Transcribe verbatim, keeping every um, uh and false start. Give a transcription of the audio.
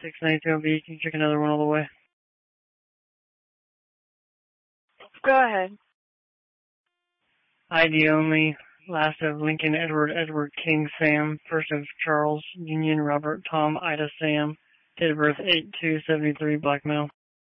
six ninety-two B. Can you check another one all the way? Go ahead. I D only. Last of Lincoln, Edward, Edward, King, Sam. First of Charles, Union, Robert, Tom, Ida, Sam. Date of birth eight two seventy-three, black male.